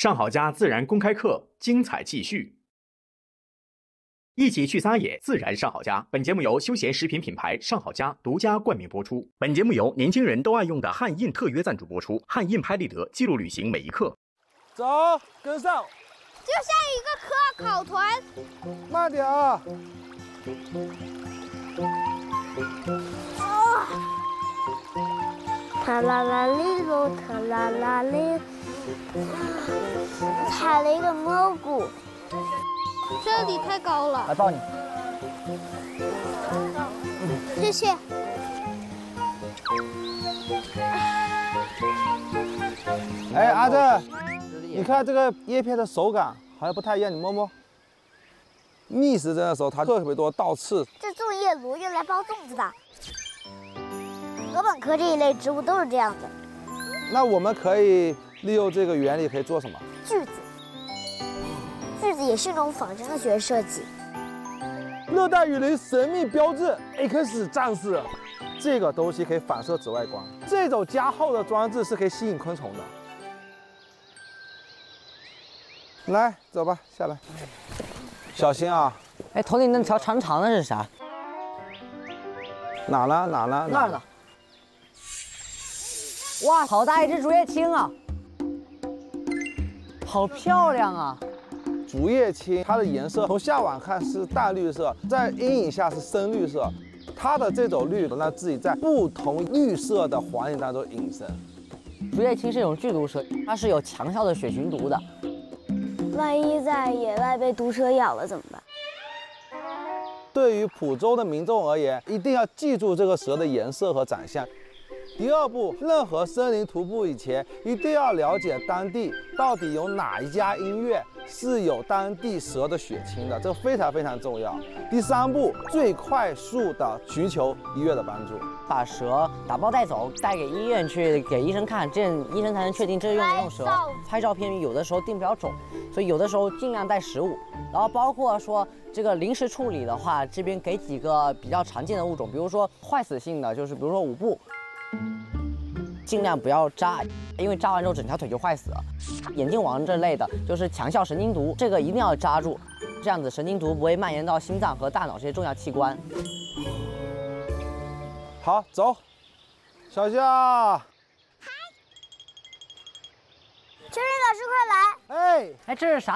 上好家自然公开课精彩继续。一起去撒野，自然上好家。本节目由休闲食品品牌上好家独家冠名播出。本节目由年轻人都爱用的汉印特约赞助播出。汉印拍立得，记录旅行每一刻。 走，跟上。 就像一个科考团。 慢点啊！ 塔啦啦哩噜，塔啦啦哩，采了一个蘑菇。这里太高了， 来抱你。 谢谢。 哎，阿正，你看这个叶片的手感好像不太一样，你摸摸。逆时针的时候，它特别多倒刺。 这粽叶芦用来包粽子的。禾本科这一类植物都是这样的。 那我们可以利用这个原理，可以做什么？ 锯子。锯子也是一种仿真的学设计。 热带雨林神秘标志 X 战士，这个东西可以反射紫外光，这种加厚的装置是可以吸引昆虫的。来，走吧，下来，小心啊！ 哎，头顶那条长长的是啥？ 哪呢？哪呢？ 那儿呢？哇，好大一只竹叶青啊！好漂亮啊！ 竹叶青，它的颜色从下往看是淡绿色，在阴影下是深绿色。它的这种绿能让自己在不同绿色的环境当中隐身。 竹叶青是一种剧毒蛇，它是有强效的血群毒的。 万一在野外被毒蛇咬了怎么办？ 对于普州的民众而言，一定要记住这个蛇的颜色和长相。第二步，任何森林徒步以前，一定要了解当地到底有哪一家医院是有当地蛇的血清的，这个非常非常重要。第三步，最快速的寻求医院的帮助， 把蛇打包带走，带给医院去给医生看，这样医生才能确定这是用蛇。拍照片有的时候定不了种，所以有的时候尽量带食物。然后包括说这个临时处理的话，这边给几个比较常见的物种，比如说坏死性的，就是比如说舞步。尽量不要扎，因为扎完之后整条腿就坏死了。眼镜王这类的，就是强效神经毒，这个一定要扎住，这样子神经毒不会蔓延到心脏和大脑这些重要器官。 好，走，小夏。 秋瑞老师快来！ 哎， 哎，这是啥？